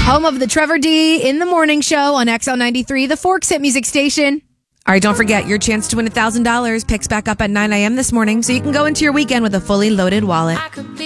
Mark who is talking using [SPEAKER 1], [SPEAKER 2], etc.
[SPEAKER 1] Home of the Trevor D in the Morning Show on XL93, the Forks Hit Music Station. All right, don't forget, your chance to win $1,000 picks back up at 9 a.m. this morning, so you can go into your weekend with a fully loaded wallet.